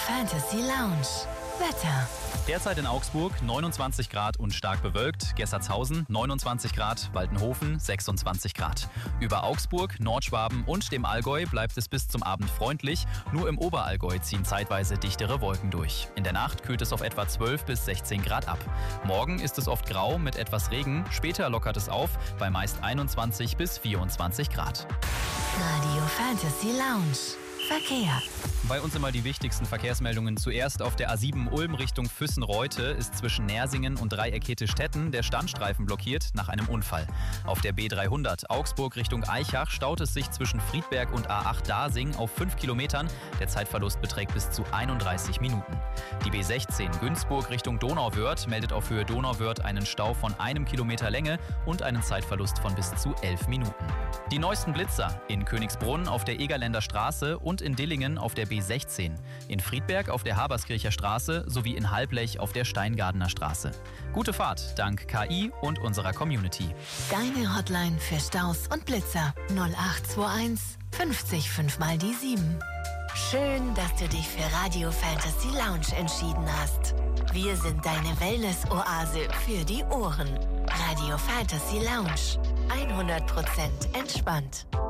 Fantasy Lounge. Wetter. Derzeit in Augsburg 29 Grad und stark bewölkt, Gessertshausen 29 Grad, Waldenhofen 26 Grad. Über Augsburg, Nordschwaben und dem Allgäu bleibt es bis zum Abend freundlich, nur im Oberallgäu ziehen zeitweise dichtere Wolken durch. In der Nacht kühlt es auf etwa 12 bis 16 Grad ab. Morgen ist es oft grau mit etwas Regen, später lockert es auf bei meist 21 bis 24 Grad. Radio Fantasy Lounge. Verkehr. Bei uns immer die wichtigsten Verkehrsmeldungen. Zuerst auf der A7 Ulm Richtung Füssen-Reute ist zwischen Nersingen und Dreieck-Hettestetten der Standstreifen blockiert nach einem Unfall. Auf der B300 Augsburg Richtung Aichach staut es sich zwischen Friedberg und A8 Dasing auf 5 Kilometern. Der Zeitverlust beträgt bis zu 31 Minuten. Die B16 Günzburg Richtung Donauwörth meldet auf Höhe Donauwörth einen Stau von 1 Kilometer Länge und einen Zeitverlust von bis zu 11 Minuten. Die neuesten Blitzer in Königsbrunn auf der Egerländer Straße und in Dillingen auf der B16, in Friedberg auf der Haberskircher Straße sowie in Halblech auf der Steingardener Straße. Gute Fahrt dank KI und unserer Community. Deine Hotline für Staus und Blitzer 0821 50 5 mal die 7. Schön, dass du dich für Radio Fantasy Lounge entschieden hast. Wir sind deine Wellness-Oase für die Ohren. Radio Fantasy Lounge. 100% entspannt.